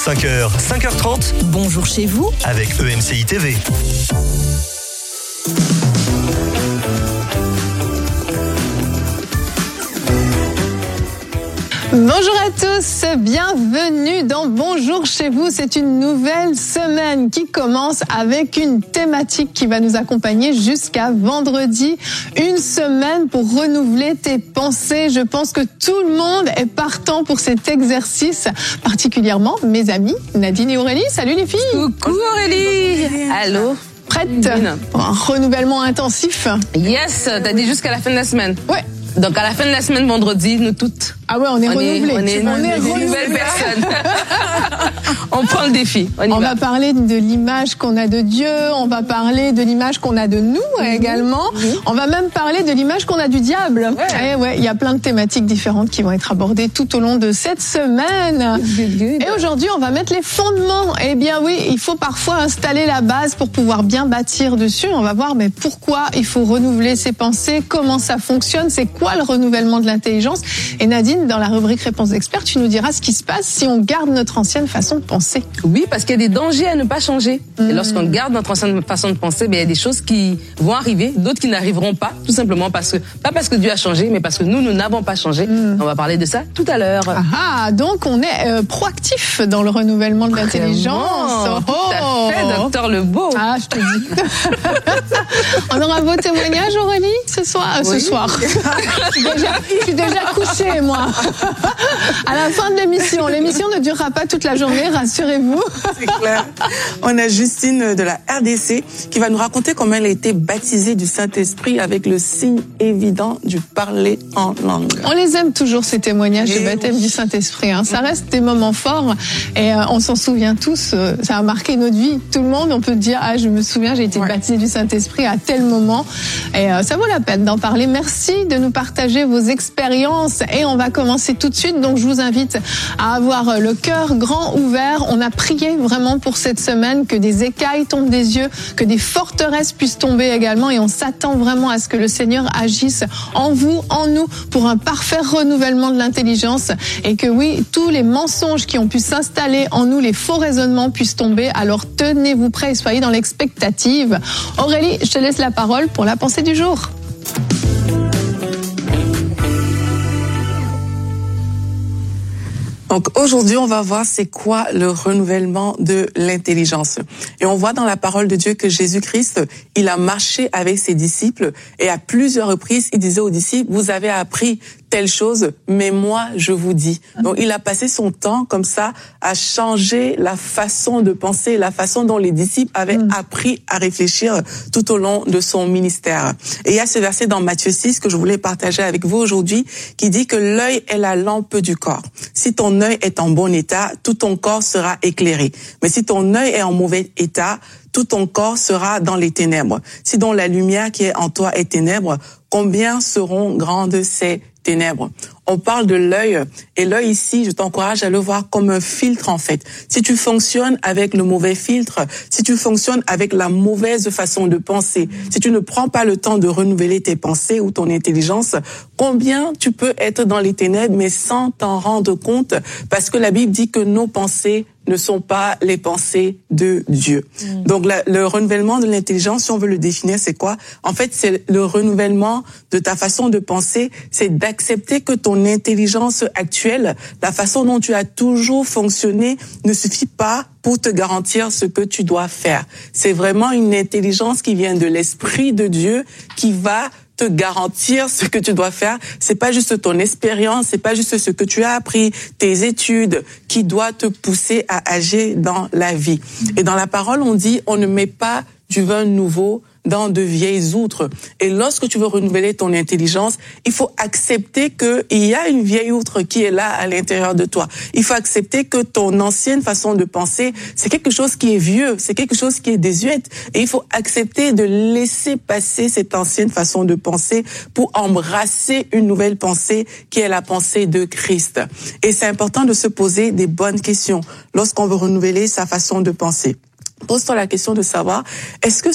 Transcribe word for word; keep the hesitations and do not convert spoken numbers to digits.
cinq heures, cinq heures trente. Bonjour chez vous avec E M C I T V. Bonjour à tous, bienvenue dans Bonjour chez vous. C'est une nouvelle semaine qui commence avec une thématique qui va nous accompagner jusqu'à vendredi. Une semaine pour renouveler tes pensées. Je pense que tout le monde est partant pour cet exercice, particulièrement mes amis Nadine et Aurélie. Salut les filles. Coucou Aurélie. Allô. Prête pour un renouvellement intensif? Yes, t'as dit jusqu'à la fin de la semaine. Ouais. Donc à la fin de la semaine, vendredi, nous toutes. Ah ouais, on est on renouvelés. Est, on est, on est renouvelés. une nouvelle personne. On prend le défi. On, y on va. va parler de l'image qu'on a de Dieu. On va parler de l'image qu'on a de nous mmh. également. Mmh. On va même parler de l'image qu'on a du diable. Ouais. Et ouais, il y a plein de thématiques différentes qui vont être abordées tout au long de cette semaine. Good, good. Et aujourd'hui, on va mettre les fondements. Eh bien oui, il faut parfois installer la base pour pouvoir bien bâtir dessus. On va voir mais pourquoi il faut renouveler ses pensées, comment ça fonctionne, c'est quoi le renouvellement de l'intelligence. Et Nadine, dans la rubrique Réponse d'expert, tu nous diras ce qui se passe si on garde notre ancienne façon de penser. Oui, parce qu'il y a des dangers à ne pas changer. Mmh. Et lorsqu'on garde notre ancienne façon de penser, ben, il y a des choses qui vont arriver, d'autres qui n'arriveront pas, tout simplement parce que, pas parce que Dieu a changé, mais parce que nous, nous n'avons pas changé. Mmh. On va parler de ça tout à l'heure. Ah, donc on est euh, proactif dans le renouvellement de l'intelligence. Oh, tout à fait, docteur Lebeau. Ah, je te dis. On aura vos témoignages, Aurélie, ce soir. Euh, oui. Ce soir. je, suis déjà, je suis déjà couchée, moi. À la fin de l'émission. L'émission ne durera pas toute la journée, rassurez-vous. C'est clair. On a Justine de la R D C qui va nous raconter comment elle a été baptisée du Saint-Esprit avec le signe évident du parler en langue. On les aime toujours, ces témoignages et de baptême oui. du Saint-Esprit. Hein. Ça reste des moments forts et euh, on s'en souvient tous. Euh, ça a marqué notre vie. Tout le monde, on peut dire, ah, je me souviens, j'ai été ouais. baptisée du Saint-Esprit à tel moment. Et euh, ça vaut la peine d'en parler. Merci de nous partager vos expériences et on va commencer tout de suite. Donc, je vous invite à avoir le cœur grand ouvert. On a prié vraiment pour cette semaine que des écailles tombent des yeux, que des forteresses puissent tomber également et on s'attend vraiment à ce que le Seigneur agisse en vous, en nous, pour un parfait renouvellement de l'intelligence et que oui, tous les mensonges qui ont pu s'installer en nous, les faux raisonnements puissent tomber. Alors, tenez-vous prêts et soyez dans l'expectative. Aurélie, je te laisse la parole pour la pensée du jour. Donc aujourd'hui, on va voir c'est quoi le renouvellement de l'intelligence. Et on voit dans la parole de Dieu que Jésus-Christ, il a marché avec ses disciples et à plusieurs reprises, il disait aux disciples, vous avez appris telle chose, mais moi, je vous dis. Donc, il a passé son temps comme ça à changer la façon de penser, la façon dont les disciples avaient mmh. appris à réfléchir tout au long de son ministère. Et il y a ce verset dans Matthieu six que je voulais partager avec vous aujourd'hui qui dit que l'œil est la lampe du corps. Si ton œil est en bon état, tout ton corps sera éclairé. Mais si ton œil est en mauvais état, tout ton corps sera dans les ténèbres. Si donc la lumière qui est en toi est ténèbres, combien seront grandes ces ténèbres? On parle de l'œil et l'œil ici, je t'encourage à le voir comme un filtre en fait. Si tu fonctionnes avec le mauvais filtre, si tu fonctionnes avec la mauvaise façon de penser, si tu ne prends pas le temps de renouveler tes pensées ou ton intelligence, combien tu peux être dans les ténèbres mais sans t'en rendre compte parce que la Bible dit que nos pensées ne sont pas les pensées de Dieu. Mmh. Donc la, le renouvellement de l'intelligence, si on veut le définir, c'est quoi? En fait, c'est le renouvellement de ta façon de penser, c'est d'accepter que ton intelligence actuelle, la façon dont tu as toujours fonctionné, ne suffit pas pour te garantir ce que tu dois faire. C'est vraiment une intelligence qui vient de l'Esprit de Dieu qui va te garantir ce que tu dois faire. C'est pas juste ton expérience, c'est pas juste ce que tu as appris, tes études qui doit te pousser à agir dans la vie. Et dans la parole, on dit, on ne met pas du vin nouveau dans de vieilles outres. Et lorsque tu veux renouveler ton intelligence, il faut accepter que il y a une vieille outre qui est là à l'intérieur de toi. Il faut accepter que ton ancienne façon de penser, c'est quelque chose qui est vieux, c'est quelque chose qui est désuète. Et il faut accepter de laisser passer cette ancienne façon de penser pour embrasser une nouvelle pensée qui est la pensée de Christ. Et c'est important de se poser des bonnes questions lorsqu'on veut renouveler sa façon de penser. Pose-toi la question de savoir, est-ce que